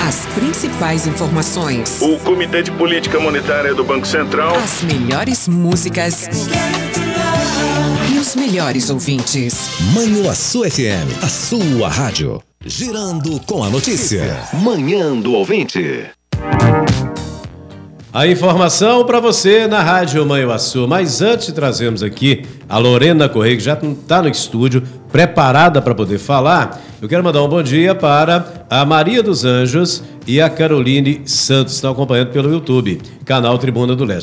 As principais informações. O Comitê de Política Monetária do Banco Central. As melhores músicas. E os melhores ouvintes. Manhuaçu FM, a sua rádio. Girando com a notícia. Manhã do Ouvinte. A informação para você na Rádio Manhuaçu. Mas antes de trazermos aqui a Lorena Correia, que já está no estúdio, preparada para poder falar, eu quero mandar um bom dia para a Maria dos Anjos e a Caroline Santos, que estão acompanhando pelo YouTube, canal Tribuna do Leste.